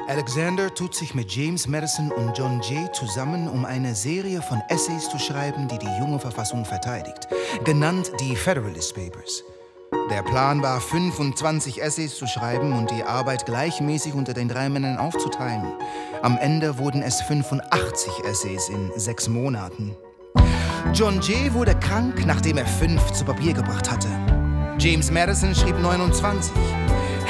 Alexander tut sich mit James Madison und John Jay zusammen, um eine Serie von Essays zu schreiben, die die junge Verfassung verteidigt, genannt die Federalist Papers. Der Plan war, 25 Essays zu schreiben und die Arbeit gleichmäßig unter den 3 Männern aufzuteilen. Am Ende wurden es 85 Essays in 6 Monaten. John Jay wurde krank, nachdem er 5 zu Papier gebracht hatte. James Madison schrieb 29.